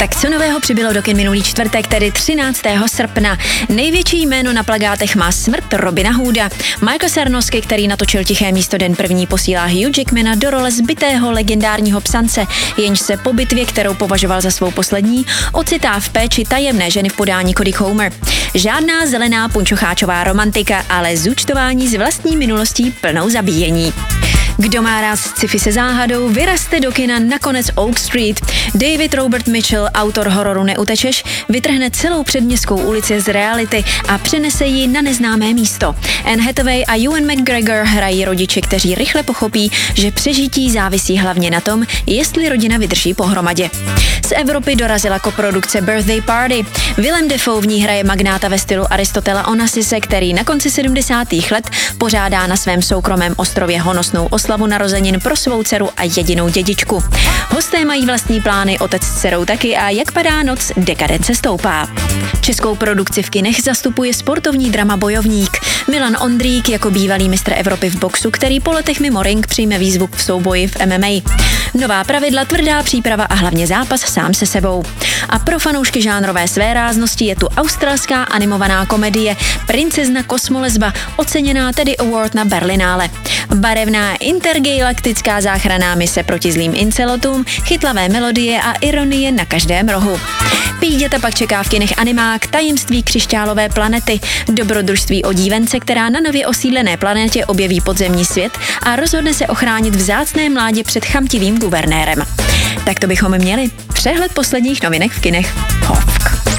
Tak co nového přibylo do kin minulý čtvrtek, tedy 13. srpna? Největší jméno na plakátech má smrt Robina Hooda. Michael Sarnowski, který natočil Tiché místo den první, posílá Hugh Jackmana do role zbitého legendárního psance, jenž se po bitvě, kterou považoval za svou poslední, ocitá v péči tajemné ženy v podání Cody Comer. Žádná zelená punčocháčová romantika, ale zúčtování s vlastní minulostí plnou zabíjení. Kdo má rád sci-fi se záhadou, vyraste do kina nakonec Oak Street. David Robert Mitchell, autor hororu Neutečeš, vytrhne celou předměstskou ulici z reality a přenese ji na neznámé místo. Anne Hathaway a Ewan McGregor hrají rodiče, kteří rychle pochopí, že přežití závisí hlavně na tom, jestli rodina vydrží pohromadě. Z Evropy dorazila koprodukce Birthday Party. Willem Dafoe v ní hraje magnáta ve stylu Aristotela Onassise, který na konci 70. let pořádá na svém soukromém ostrově honosnou oslavu narozenin pro svou dceru a jedinou dědičku. Hosté mají vlastní plány, otec s dcerou taky a jak padá noc, dekadence stoupá. Českou produkci v kinech zastupuje sportovní drama Bojovník. Milan Ondrík jako bývalý mistr Evropy v boxu, který po letech mimo ring přijme výzvu v souboji v MMA. Nová pravidla, tvrdá příprava a hlavně zápas sám se sebou. A pro fanoušky žánrové svéráznosti je tu australská animovaná komedie Princezna kosmolesba, oceněná tedy award na Berlinále. Barevná intergalaktická záchranná mise proti zlým incelotům, chytlavé melodie a ironie na každém rohu. Píděta pak čeká v kinech animák Tajemství křišťálové planety, dobrodružství o dívence, která na nově osídlené planetě objeví podzemní svět a rozhodne se ochránit vzácné mládě před chamtivým guvernérem. Tak to bychom měli. Přehled posledních novinek v kinech. Hovk.